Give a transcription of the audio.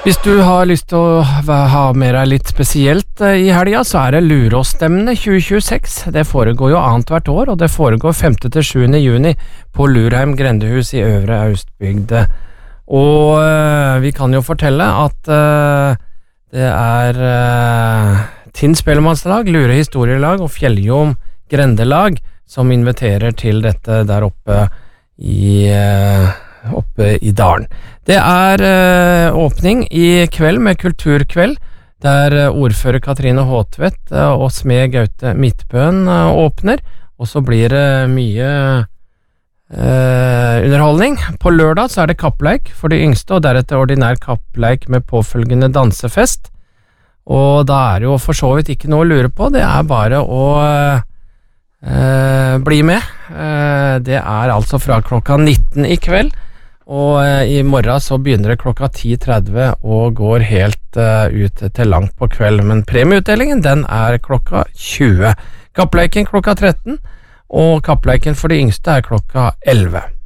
Hvis du har lyst til å ha med deg litt spesielt I helga, så det Luråsstevne 2026. Det foregår jo annet hvert år, og det foregår 5. til 7. juni på Lurheim grendehus I Øvre Austbygde. Og vi kan jo fortelle at det Tinn Spellemannslag, Lure Historielag og Fjelljom Grendelag som inviterer til dette der oppe I dalen. Det åpning I kveld med kulturkveld, der ordfører Katrine Håtvedt og smed Gaute Midtbøen åpner, og så blir det mye underholdning. På lørdag så det kappleik for de yngste, og deretter ordinær kappleik med påfølgende dansefest. Og da det jo for så vidt ikke noe å lure på, det bare å bli med. Det altså fra klokka 19 I kveld, og I morgen så begynner det klokka 10:30 og går helt ut til langt på kveld, men premieutdelingen den klokka 20. Kappleiken klokka 13, og kappleiken for de yngste klokka 11.